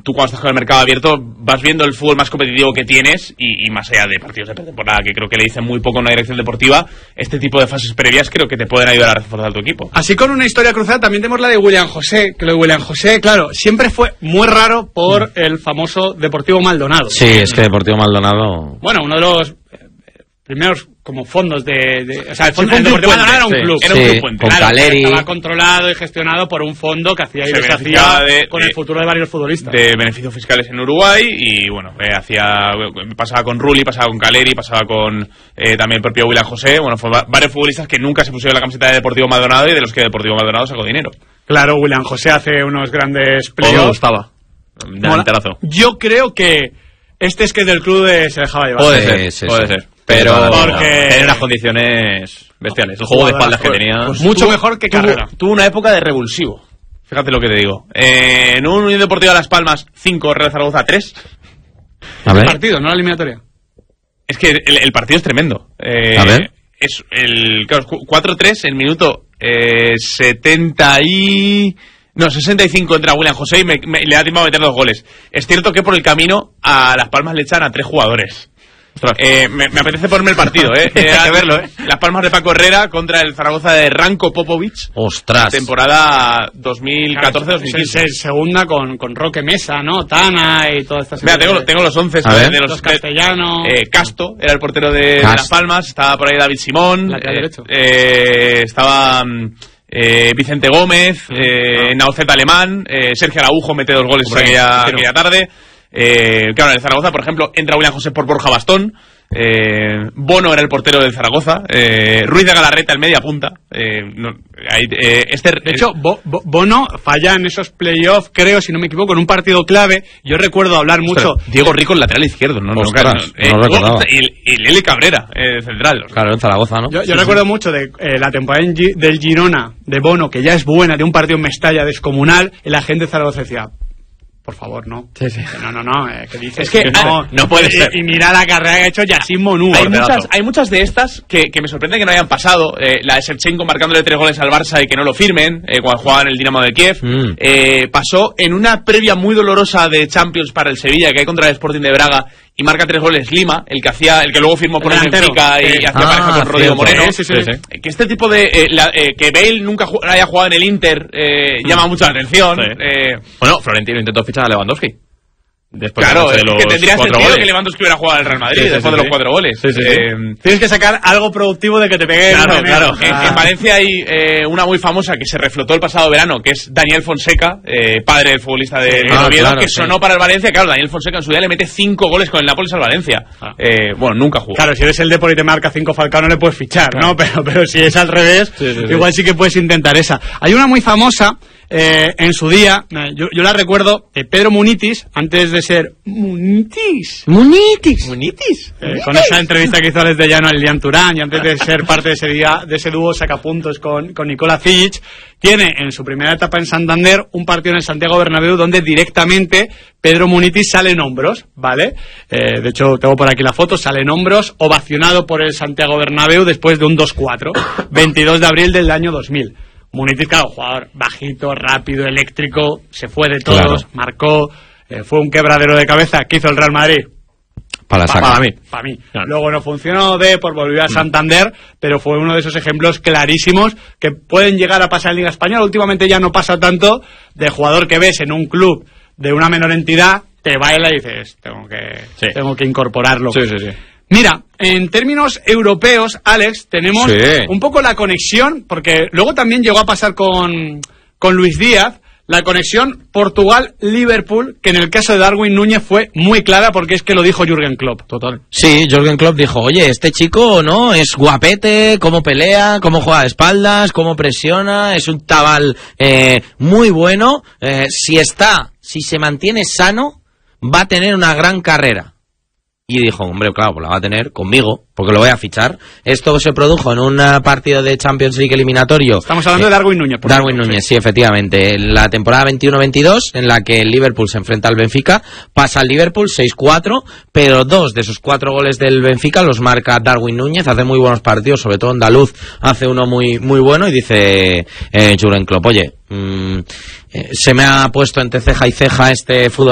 tú cuando estás con el mercado abierto vas viendo el fútbol más competitivo que tienes y más allá de partidos de pretemporada, que creo que le dicen muy poco en una dirección deportiva, este tipo de fases previas creo que te pueden ayudar a reforzar tu equipo. Así con una historia cruzada también tenemos la de William José, que lo de William José, claro, siempre fue muy raro por el famoso Deportivo Maldonado. Sí, es que Deportivo Maldonado... Bueno, uno de los primeros como fondos o sea, el Deportivo Maldonado era un club. Era un club puente. Con Claro, Caleri. Estaba controlado y gestionado por un fondo que hacía y Se deshacía con el futuro de varios futbolistas. De beneficios fiscales en Uruguay y bueno, pasaba con Rulli, pasaba con Caleri, pasaba con también el propio William José. Bueno, fue varios futbolistas que nunca se pusieron la camiseta de Deportivo Maldonado y de los que Deportivo Maldonado sacó dinero. Claro, William José hace unos grandes Me playoffs. gustaba. Delanterazo. Yo creo que este es que del club se dejaba llevar. Puede ser. Pero porque tenía unas condiciones bestiales. El juego de espaldas que tenía. Pues mucho mejor que Carrera. Tuvo una época de revulsivo. Fíjate lo que te digo. En un Unión Deportiva Las Palmas 5, Real Zaragoza 3. A ver. El partido, no la eliminatoria. Es que el partido es tremendo. A ver. Es el 4-3, el minuto 65 entra William José y le ha timado a meter 2 goles. Es cierto que por el camino a Las Palmas le echan a 3 jugadores. Me apetece ponerme el partido, Hay que verlo, Las Palmas de Paco Herrera contra el Zaragoza de Ranko Popovic. ¡Ostras! Temporada 2014-2015. Claro, segunda con Roque Mesa, ¿no? Tana y todas estas... Mira, tengo los 11 de los castellanos. Casto era el portero de Las Palmas. Estaba por ahí David Simón. Estaba Vicente Gómez, Naucet Alemán, Sergio Araujo mete 2 goles aquella tarde. Claro, en el Zaragoza, por ejemplo, entra William José por Borja Bastón. Bono era el portero del Zaragoza. Ruiz de Galarreta, el media punta. De hecho, Bono falla en esos playoffs, creo, si no me equivoco, en un partido clave. Yo recuerdo hablar mucho. Diego Rico, el lateral izquierdo, ¿no? No recordaba. Y Lele Cabrera, central. Claro, en Zaragoza, ¿no? Yo recuerdo mucho de la temporada del Girona, de Bono, que ya es buena, de un partido en Mestalla descomunal, y la gente de Zaragoza decía... Por favor, no. Sí. No, ¿qué dices? Es que no puede ser. Y mira la carrera que ha hecho Yacine Monú. Hay muchas de estas que me sorprende que no hayan pasado. La de Shevchenko marcándole 3 goles al Barça y que no lo firmen, cuando jugaba en el Dinamo de Kiev. Pasó en una previa muy dolorosa de Champions para el Sevilla, que hay contra el Sporting de Braga, y marca 3 goles Lima, el que luego firmó por el Benfica y hacía pareja con Rodrigo Moreno. Sí. Que este tipo de... que Bale nunca haya jugado en el Inter llama mucho la atención. Bueno, Florentino intentó fichar a Lewandowski. Después claro, de los que tendría 4 sentido goles. que Lewandowski hubiera jugado al Real Madrid después de los 4 goles. Tienes que sacar algo productivo de que te pegue. Claro. En Valencia hay una muy famosa que se reflotó el pasado verano, que es Daniel Fonseca, padre del futbolista de Oviedo, que sonó para el Valencia. Claro, Daniel Fonseca en su día le mete 5 goles con el Nápoles al Valencia. Bueno, nunca jugó. Claro, si eres el Depor y te marca 5 Falcao no le puedes fichar, claro. ¿no? Pero si es al revés, igual sí que puedes intentar esa. Hay una muy famosa... en su día, yo la recuerdo, Pedro Munitis, antes de ser Munitis. Con esa entrevista que hizo Alex de Llano a Lilian Turán, y antes de ser parte de ese dúo sacapuntos con Nikola Zic, tiene en su primera etapa en Santander un partido en el Santiago Bernabéu donde directamente Pedro Munitis sale en hombros, ¿vale? De hecho, tengo por aquí la foto, sale en hombros, ovacionado por el Santiago Bernabéu después de un 2-4, 22 de abril del año 2000. Munitis, claro, jugador bajito, rápido, eléctrico, se fue de todos, marcó, fue un quebradero de cabeza. ¿Qué hizo el Real Madrid? Para mí. Claro. Luego no funcionó, volvió a Santander, pero fue uno de esos ejemplos clarísimos que pueden llegar a pasar en Liga Española. Últimamente ya no pasa tanto, de jugador que ves en un club de una menor entidad, te baila y dices, tengo que incorporarlo. Sí. Mira, en términos europeos, Alex, tenemos un poco la conexión, porque luego también llegó a pasar con Luis Díaz, la conexión Portugal-Liverpool, que en el caso de Darwin Núñez fue muy clara, porque es que lo dijo Jürgen Klopp. Total. Sí, Jürgen Klopp dijo, oye, este chico, ¿no? Es guapete, cómo pelea, cómo juega de espaldas, cómo presiona, es un chaval muy bueno, si se mantiene sano, va a tener una gran carrera. Y dijo, hombre, claro, pues la va a tener conmigo, porque lo voy a fichar. Esto se produjo en un partido de Champions League eliminatorio. Estamos hablando de Darwin Núñez. Darwin Núñez, sí, efectivamente. La temporada 21-22, en la que el Liverpool se enfrenta al Benfica, pasa al Liverpool 6-4, pero 2 de esos 4 goles del Benfica los marca Darwin Núñez, hace muy buenos partidos, sobre todo andaluz, hace uno muy bueno, y dice Jürgen Klopp, oye, se me ha puesto entre ceja y ceja este fútbol